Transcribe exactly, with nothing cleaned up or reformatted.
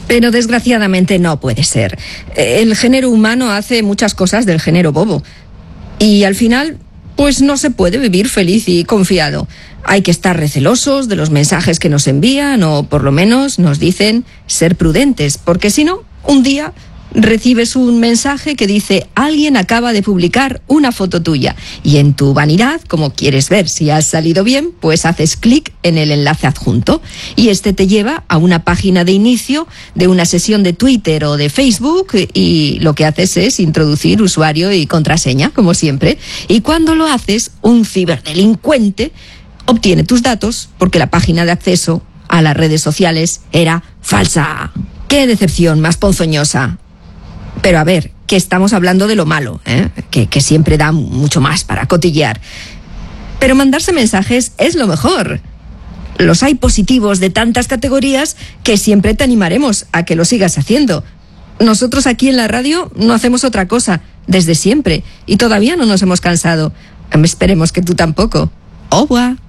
Pero desgraciadamente no puede ser. El género humano hace muchas cosas del género bobo. Y al final, pues no se puede vivir feliz y confiado. Hay que estar recelosos de los mensajes que nos envían, o por lo menos nos dicen ser prudentes, porque si no, un día recibes un mensaje que dice: alguien acaba de publicar una foto tuya, y en tu vanidad, como quieres ver si has salido bien, pues haces clic en el enlace adjunto, y este te lleva a una página de inicio de una sesión de Twitter o de Facebook, y lo que haces es introducir usuario y contraseña, como siempre, y cuando lo haces, un ciberdelincuente obtiene tus datos porque la página de acceso a las redes sociales era falsa. ¡Qué decepción más ponzoñosa! Pero a ver, que estamos hablando de lo malo, ¿eh? que, que siempre da mucho más para cotillear. Pero mandarse mensajes es lo mejor. Los hay positivos de tantas categorías que siempre te animaremos a que lo sigas haciendo. Nosotros aquí en la radio no hacemos otra cosa, desde siempre, y todavía no nos hemos cansado. Esperemos que tú tampoco. ¡Au revoir!